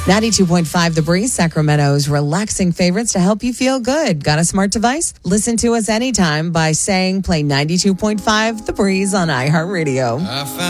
92.5 The Breeze, Sacramento's relaxing favorites to help you feel good. Got a smart device? Listen to us anytime by saying play 92.5 The Breeze on iHeartRadio.